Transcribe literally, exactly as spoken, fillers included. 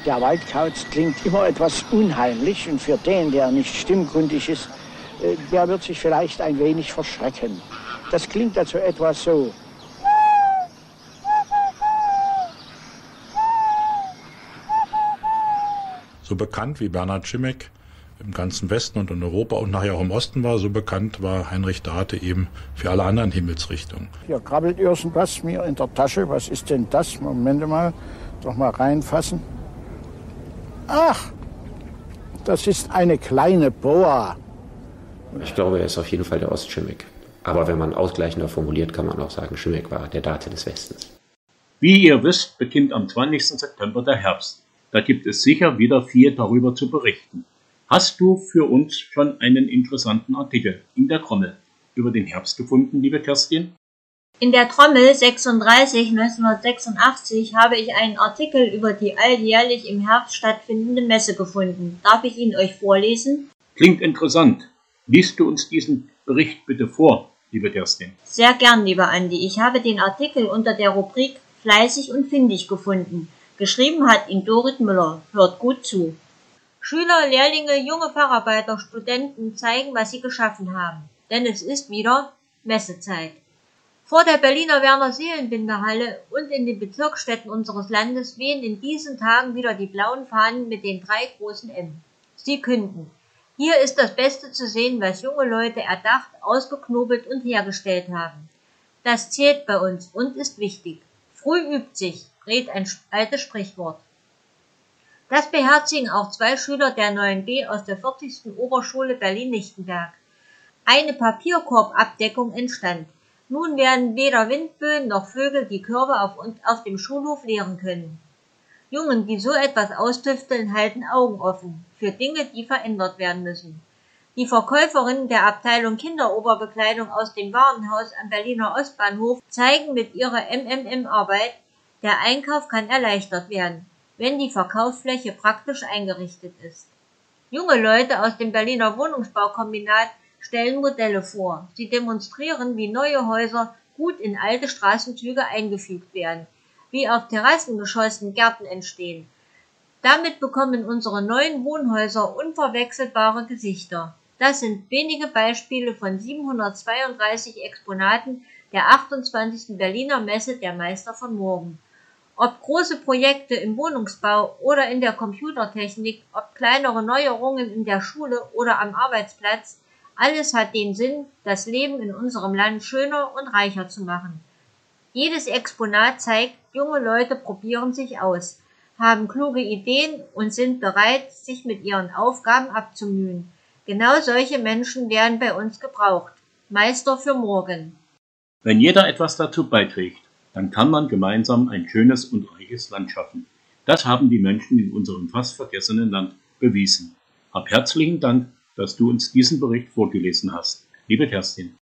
Der Waldkauz klingt immer etwas unheimlich und für den, der nicht stimmkundig ist, äh, der wird sich vielleicht ein wenig verschrecken. Das klingt also etwas so. So bekannt wie Bernhard Schimek im ganzen Westen und in Europa und nachher auch im Osten war, so bekannt war Heinrich Date eben für alle anderen Himmelsrichtungen. Hier krabbelt irgendwas mir in der Tasche. Was ist denn das? Moment mal, doch mal reinfassen. Ach, das ist eine kleine Boa. Ich glaube, er ist auf jeden Fall der Ostschimmek. Aber wenn man ausgleichender formuliert, kann man auch sagen, Schimek war der Date des Westens. Wie ihr wisst, beginnt am zwanzigsten September der Herbst. Da gibt es sicher wieder viel darüber zu berichten. Hast du für uns schon einen interessanten Artikel in der Trommel über den Herbst gefunden, liebe Kerstin? In der Trommel sechsunddreißig neunzehnhundertsechsundachtzig habe ich einen Artikel über die alljährlich im Herbst stattfindende Messe gefunden. Darf ich ihn euch vorlesen? Klingt interessant. Liest du uns diesen Bericht bitte vor, liebe Kerstin? Sehr gern, lieber Andi. Ich habe den Artikel unter der Rubrik Fleißig und findig gefunden. Geschrieben hat ihn Dorit Müller. Hört gut zu. Schüler, Lehrlinge, junge Facharbeiter, Studenten zeigen, was sie geschaffen haben. Denn es ist wieder Messezeit. Vor der Berliner Werner-Seelenbinderhalle und in den Bezirksstädten unseres Landes wehen in diesen Tagen wieder die blauen Fahnen mit den drei großen M. Sie künden: Hier ist das Beste zu sehen, was junge Leute erdacht, ausgeknobelt und hergestellt haben. Das zählt bei uns und ist wichtig. Früh übt sich, rät ein altes Sprichwort. Das beherzigen auch zwei Schüler der neun B aus der vierzigsten Oberschule Berlin-Lichtenberg. Eine Papierkorbabdeckung entstand. Nun werden weder Windböen noch Vögel die Körbe auf, auf dem Schulhof leeren können. Jungen, die so etwas austüfteln, halten Augen offen für Dinge, die verändert werden müssen. Die Verkäuferin der Abteilung Kinderoberbekleidung aus dem Warenhaus am Berliner Ostbahnhof zeigen mit ihrer M M M-Arbeit, der Einkauf kann erleichtert werden, wenn die Verkaufsfläche praktisch eingerichtet ist. Junge Leute aus dem Berliner Wohnungsbaukombinat stellen Modelle vor. Sie demonstrieren, wie neue Häuser gut in alte Straßenzüge eingefügt werden, wie auf Terrassengeschossen Gärten entstehen. Damit bekommen unsere neuen Wohnhäuser unverwechselbare Gesichter. Das sind wenige Beispiele von siebenhundertzweiunddreißig Exponaten der achtundzwanzigsten Berliner Messe der Meister von morgen. Ob große Projekte im Wohnungsbau oder in der Computertechnik, ob kleinere Neuerungen in der Schule oder am Arbeitsplatz, alles hat den Sinn, das Leben in unserem Land schöner und reicher zu machen. Jedes Exponat zeigt, junge Leute probieren sich aus, haben kluge Ideen und sind bereit, sich mit ihren Aufgaben abzumühen. Genau solche Menschen werden bei uns gebraucht. Meister für morgen. Wenn jeder etwas dazu beiträgt, dann kann man gemeinsam ein schönes und reiches Land schaffen. Das haben die Menschen in unserem fast vergessenen Land bewiesen. Hab herzlichen Dank, dass du uns diesen Bericht vorgelesen hast. Liebe Kerstin.